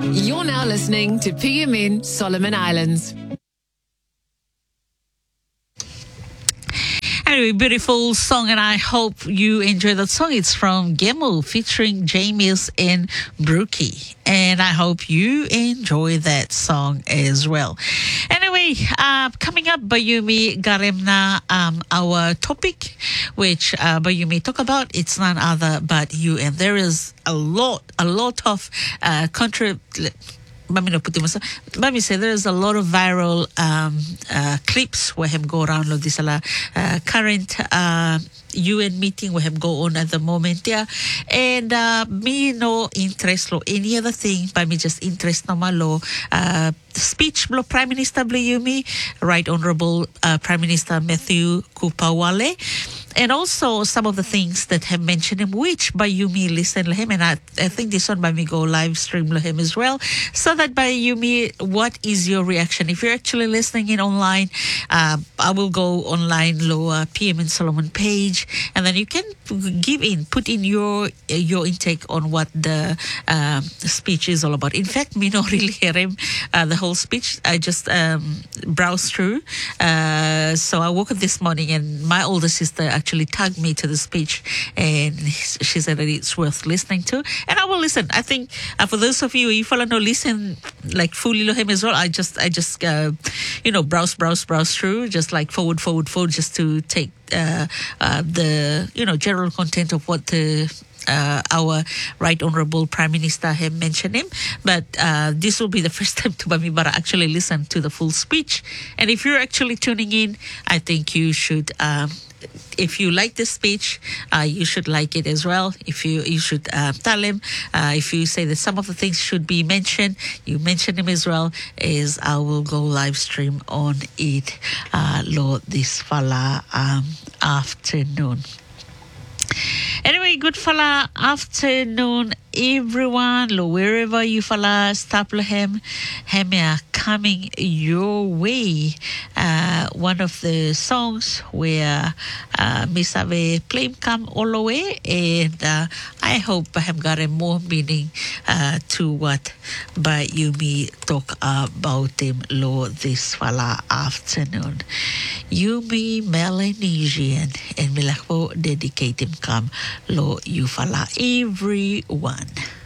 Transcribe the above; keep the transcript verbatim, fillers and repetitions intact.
You're now listening to P M N Solomon Islands. Anyway, beautiful song, and I hope you enjoy that song. It's from Gemo featuring James and Brookie, and I hope you enjoy that song as well. Anyway, uh, coming up, Bayumi Garemna, um, our topic, which uh, Bayumi talk about, it's none other but you, and there is a lot, a lot of uh, contra. Let me say there's a lot of viral um, uh, clips where him go around lo this uh, current uh, U N meeting where him go on at the moment, yeah. And uh, me no interest lo any other thing, but me just interest no malo uh, speech lo Prime Minister Bayumi, Right Honourable uh, Prime Minister Matthew Kupawale. And also some of the things that have mentioned him, which Bayumi listen to him, and I, I think this one by me go live stream to him as well. So that Bayumi, what is your reaction? If you're actually listening in online, uh, I will go online lo uh, P M N Solomon page, and then you can give in, put in your your intake on what the um, speech is all about. In fact, me not really hear him uh, the whole speech. I just um, browsed through. Uh, so I woke up this morning, and my older sister actually tagged me to the speech, and she said that it's worth listening to, and I will listen. I think uh, for those of you, if you no listen like fully to him as well, I just I just uh, you know browse browse browse through, just like forward forward forward, just to take uh, uh, the you know general content of what the Uh, our Right Honourable Prime Minister have mentioned him. But uh, this will be the first time to Bamibara actually listen to the full speech. And if you're actually tuning in, I think you should, um, if you like this speech, uh, you should like it as well. If you you should uh, tell him, uh, if you say that some of the things should be mentioned, you mention him as well, as I will go live stream on it, uh, Lord, this fala um, afternoon. Anyway, good fella afternoon, everyone. Lo, wherever you fella stop him, him are coming your way. Uh, one of the songs where uh, Miss Ave play come all the way, and uh, I hope I have got a more meaning uh, to what Bayumi talk about him lo this fella afternoon. Yumi Melanesian and Milako dedicate him come lo you fala everyone.